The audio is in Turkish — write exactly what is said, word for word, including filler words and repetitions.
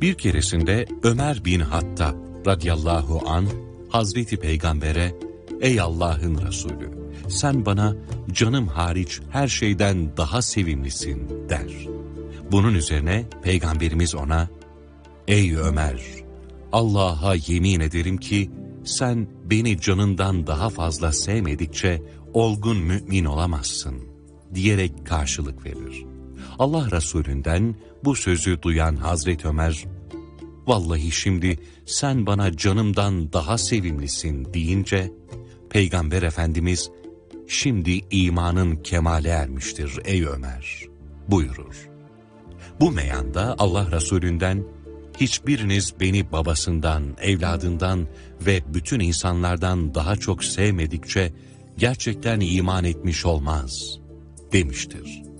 Bir keresinde Ömer bin Hattab radıyallahu anh Hazreti Peygamber'e "Ey Allah'ın Resulü, sen bana canım hariç her şeyden daha sevimlisin" der. Bunun üzerine Peygamberimiz ona "Ey Ömer, Allah'a yemin ederim ki sen beni canından daha fazla sevmedikçe olgun mümin olamazsın" diyerek karşılık verir. Allah Resulünden bu sözü duyan Hazreti Ömer, "Vallahi şimdi sen bana canımdan daha sevimlisin" deyince Peygamber Efendimiz, "Şimdi imanın kemale ermiştir ey Ömer" buyurur. Bu meyanda Allah Resulünden, "Hiçbiriniz beni babasından, evladından ve bütün insanlardan daha çok sevmedikçe gerçekten iman etmiş olmaz" demiştir.